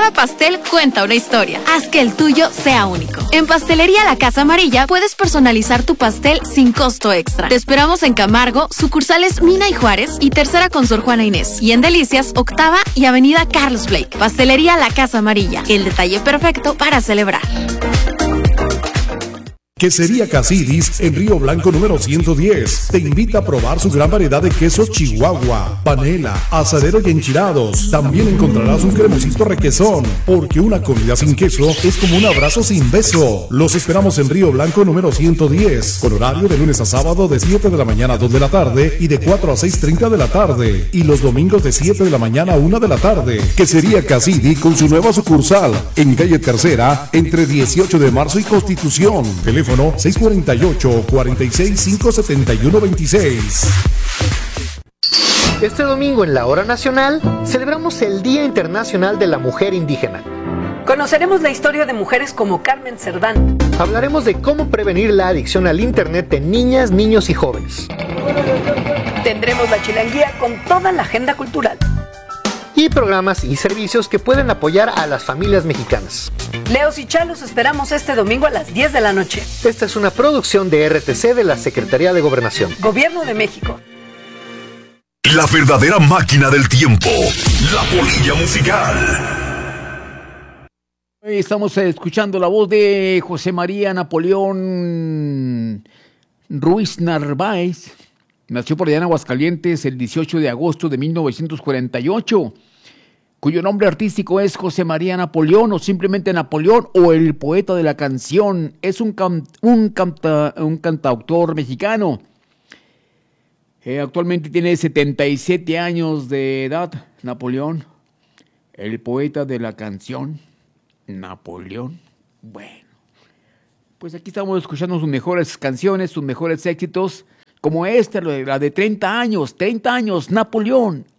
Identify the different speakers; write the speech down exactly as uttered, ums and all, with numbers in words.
Speaker 1: Cada pastel cuenta una historia. Haz que el tuyo sea único. En Pastelería La Casa Amarilla puedes personalizar tu pastel sin costo extra. Te esperamos en Camargo, sucursales Mina y Juárez y Tercera con Sor Juana Inés. Y en Delicias, Octava y Avenida Carlos Blake. Pastelería La Casa Amarilla, el detalle perfecto para celebrar.
Speaker 2: Quesería Casidis en Río Blanco número ciento diez. Te invita a probar su gran variedad de quesos Chihuahua, panela, asadero y enchilados. También encontrarás un cremosito requesón, porque una comida sin queso es como un abrazo sin beso. Los esperamos en Río Blanco número ciento diez, con horario de lunes a sábado de siete de la mañana a dos de la tarde y de cuatro a seis treinta de la tarde. Y los domingos de siete de la mañana a una de la tarde. Quesería Casidis con su nueva sucursal en calle Tercera, entre dieciocho de marzo y Constitución. Teléfono seis cuatro ocho, cuatro seis cinco, siete uno dos seis.
Speaker 3: Este domingo en la Hora Nacional celebramos el Día Internacional de la Mujer Indígena.
Speaker 4: Conoceremos la historia de mujeres como Carmen Cerdán.
Speaker 3: Hablaremos de cómo prevenir la adicción al Internet en niñas, niños y jóvenes.
Speaker 4: Tendremos la chilanguía con toda la agenda cultural.
Speaker 3: Y programas y servicios que pueden apoyar a las familias mexicanas.
Speaker 4: Leos y Chalos esperamos este domingo a las diez de la noche.
Speaker 3: Esta es una producción de R T C de la Secretaría de Gobernación.
Speaker 4: Gobierno de México.
Speaker 5: La verdadera máquina del tiempo. La polilla musical.
Speaker 6: Estamos escuchando la voz de José María Napoleón Ruiz Narváez. Nació por allá en Aguascalientes el dieciocho de agosto de mil novecientos cuarenta y ocho, cuyo nombre artístico es José María Napoleón o simplemente Napoleón o el poeta de la canción. Es un, can, un, canta, un cantautor mexicano. Eh, actualmente tiene setenta y siete años de edad, Napoleón, el poeta de la canción. Napoleón. Bueno, pues aquí estamos escuchando sus mejores canciones, sus mejores éxitos, como esta, la de treinta años, treinta años, Napoleón,